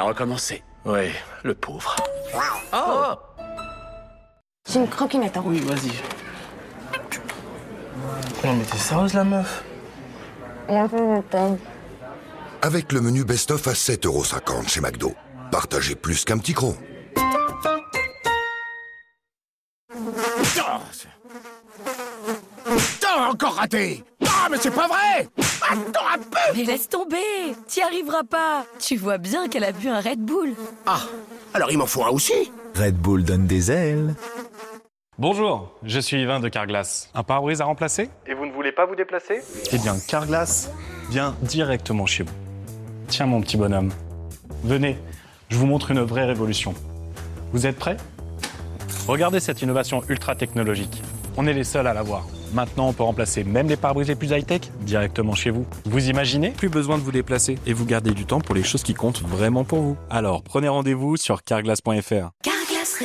à recommencer. Ouais, le pauvre. Oh! J'ai une croquinette, hein. Oui, vas-y. Non mais t'es sérieuse la meuf? Et un peu de thym. Avec le menu best-of à 7,50 € chez McDo. Partagez plus qu'un petit croc. Encore raté! Ah, mais c'est pas vrai! Encore un peu! Mais laisse tomber! T'y arriveras pas! Tu vois bien qu'elle a bu un Red Bull. Ah, alors il m'en faut un aussi? Red Bull donne des ailes. Bonjour, je suis Yvain de Carglass. Un pare-brise à remplacer? Et vous ne voulez pas vous déplacer? Eh bien, Carglass vient directement chez vous. Tiens mon petit bonhomme, venez, je vous montre une vraie révolution. Vous êtes prêts? Regardez cette innovation ultra technologique. On est les seuls à l'avoir. Maintenant, on peut remplacer même les pare-brises les plus high-tech directement chez vous. Vous imaginez? Plus besoin de vous déplacer et vous gardez du temps pour les choses qui comptent vraiment pour vous. Alors, prenez rendez-vous sur carglass.fr.